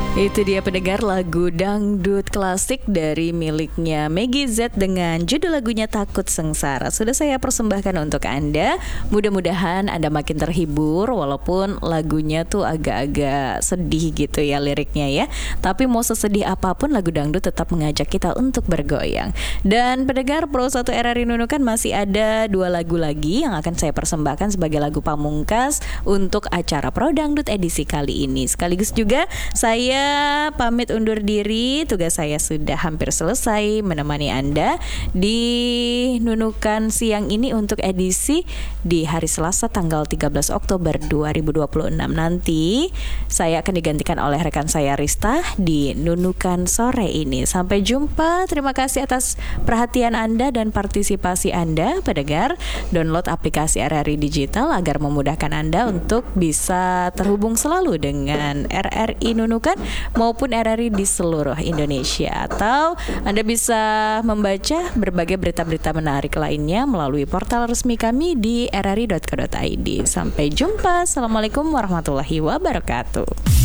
Itu dia pendengar, lagu dangdut klasik dari miliknya Meggy Z dengan judul lagunya Takut Sengsara sudah saya persembahkan untuk Anda. Mudah-mudahan Anda makin terhibur walaupun lagunya tuh agak-agak sedih gitu ya liriknya ya. Tapi mau sesedih apapun lagu dangdut tetap mengajak kita untuk bergoyang. Dan pendengar Pro 1 RRI Nunukan masih ada 2 lagu lagi yang akan saya persembahkan sebagai lagu pamungkas untuk acara Pro Dangdut edisi kali ini. Sekaligus juga saya pamit undur diri, tugas saya sudah hampir selesai menemani Anda di Nunukan siang ini untuk edisi di hari Selasa tanggal 13 Oktober 2026. Nanti saya akan digantikan oleh rekan saya Rista di Nunukan sore ini. Sampai jumpa, terima kasih atas perhatian Anda dan partisipasi Anda. Pendengar, download aplikasi RRI Digital agar memudahkan Anda untuk bisa terhubung selalu dengan RRI Nunukan maupun RRI di seluruh Indonesia. Atau Anda bisa membaca berbagai berita-berita menarik lainnya melalui portal resmi kami di rri.co.id. Sampai jumpa. Assalamualaikum warahmatullahi wabarakatuh.